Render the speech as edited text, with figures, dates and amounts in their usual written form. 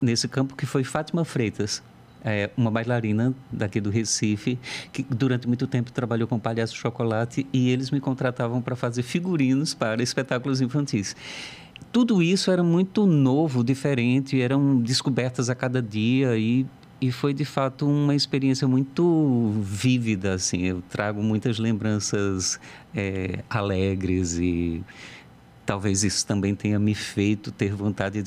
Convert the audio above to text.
nesse campo, que foi Fátima Freitas, uma bailarina daqui do Recife, que durante muito tempo trabalhou com Palhaço de Chocolate e eles me contratavam para fazer figurinos para espetáculos infantis. Tudo isso era muito novo, diferente, eram descobertas a cada dia e foi de fato uma experiência muito vívida, assim. Eu trago muitas lembranças alegres e talvez isso também tenha me feito ter vontade